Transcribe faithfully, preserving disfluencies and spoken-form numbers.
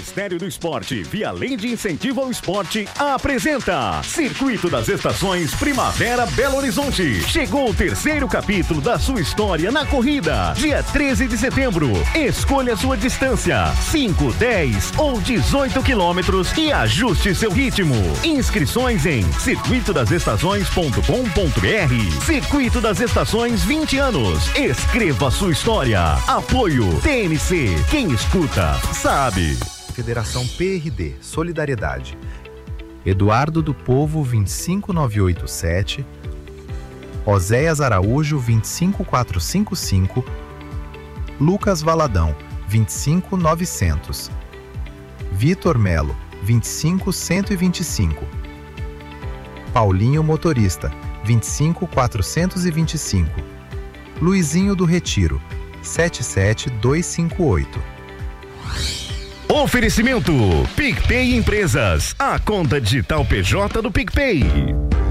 Ministério do Esporte, via Lei de Incentivo ao Esporte, apresenta Circuito das Estações Primavera Belo Horizonte. Chegou o terceiro capítulo da sua história na corrida. Dia treze de setembro. Escolha sua distância: cinco, dez ou dezoito quilômetros e ajuste seu ritmo. Inscrições em circuito das estações ponto com ponto br. Circuito das Estações, vinte anos. Escreva sua história. Apoio T N C. Quem escuta, sabe. Federação P R D, Solidariedade. Eduardo do Povo, vinte e cinco mil novecentos e oitenta e sete. Oséias Araújo, vinte e cinco mil quatrocentos e cinquenta e cinco. Lucas Valadão, vinte e cinco mil e novecentos. Vitor Melo, vinte e cinco mil cento e vinte e cinco. Paulinho Motorista, vinte e cinco mil quatrocentos e vinte e cinco. Luizinho do Retiro, sete sete dois cinco oito. Oferecimento PicPay Empresas, a conta digital P J do PicPay.